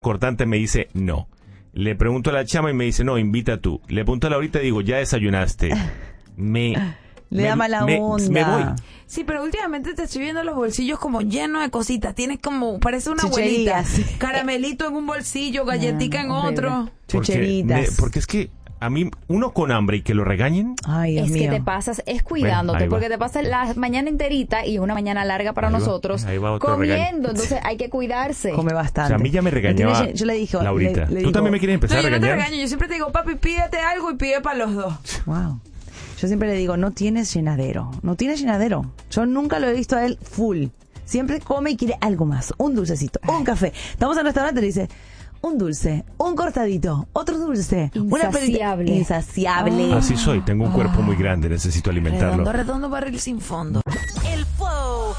cortante, me dice no. Le pregunto a la chama y me dice no, invita tú. Le pregunto a Laurita y digo, ya desayunaste. Le da mala onda. Me voy. Sí, pero últimamente te estoy viendo los bolsillos como llenos de cositas. Tienes como, parece una Chucherías. abuelita. Caramelito en un bolsillo, galletica en otro. Chucheritas. Porque es que a mí, uno con hambre y que lo regañen. Ay, Dios Es mío. que te pasas, es cuidándote, Ahí va. porque te pasas la mañana enterita y una mañana larga para Ahí va, nosotros ahí va otro comiendo, regaño. entonces hay que cuidarse. Come bastante. O sea, a mí ya me regañaba Entonces, yo le dije, Laurita. le ¿Tú digo, también me quieres empezar No, a yo no te regañar? regaño. Yo siempre te digo, papi, pídete algo y pide para los dos. Wow. Yo siempre le digo, no tienes llenadero. No tienes llenadero. Yo nunca lo he visto a él full. Siempre come y quiere algo más. Un dulcecito, un café. Estamos en el restaurante y le dice, un dulce, un cortadito, otro dulce. Insaciable. Insaciable. Así soy, tengo un cuerpo muy grande, necesito alimentarlo. Redondo, redondo, barril sin fondo. El Flow.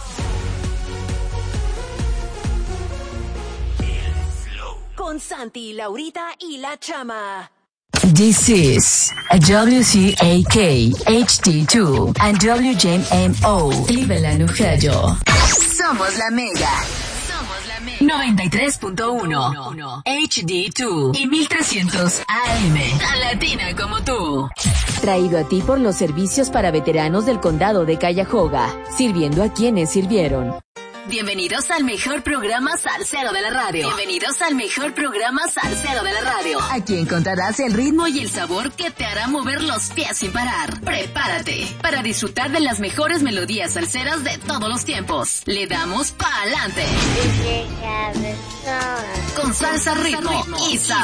Con Santi, Laurita y la Chama. This is a WCAK HD2 and WJMO Cleveland, Ohio. Somos la Mega. Somos la Mega. 93.1 HD2 y 1300 AM. Tan latina como tú. Traído a ti por los servicios para veteranos del condado de Cuyahoga, sirviendo a quienes sirvieron. Bienvenidos al mejor programa salsero de la radio. Bienvenidos al mejor programa salsero de la radio. Aquí encontrarás el ritmo y el sabor que te hará mover los pies sin parar. Prepárate para disfrutar de las mejores melodías salseras de todos los tiempos. Le damos pa'lante. Con salsa, ritmo y sabor.